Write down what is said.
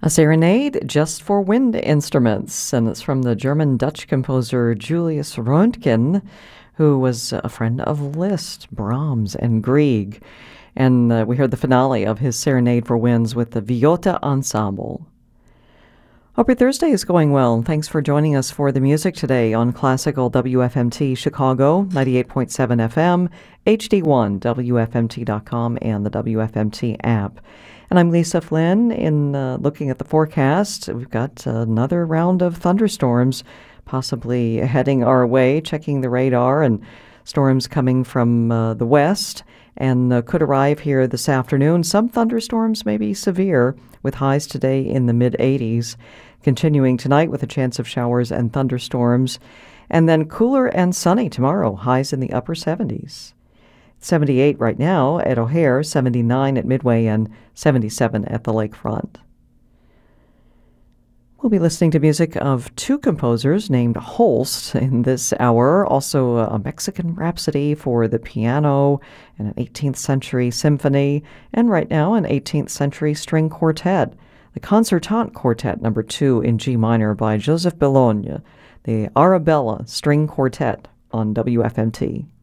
A serenade just for wind instruments, and it's from the German-Dutch composer Julius Röntgen, who was a friend of Liszt, Brahms, and Grieg. And we heard the finale of his Serenade for Winds with the Viotta Ensemble. Hope your Thursday is going well, and thanks for joining us for the music today on Classical WFMT Chicago, 98.7 FM, HD1, WFMT.com, and the WFMT app. And I'm Lisa Flynn. In looking at the forecast, we've got another round of thunderstorms possibly heading our way, checking the radar, and storms coming from the west and could arrive here this afternoon. Some thunderstorms may be severe, with highs today in the mid-80s. Continuing tonight with a chance of showers and thunderstorms, and then cooler and sunny tomorrow, highs in the upper 70s. 78 right now at O'Hare, 79 at Midway, and 77 at the lakefront. We'll be listening to music of two composers named Holst in this hour, also a Mexican Rhapsody for the piano and an 18th century symphony, and right now an 18th century string quartet, the Concertante Quartet No. 2 in G minor by Joseph Bologne, the Arabella String Quartet on WFMT.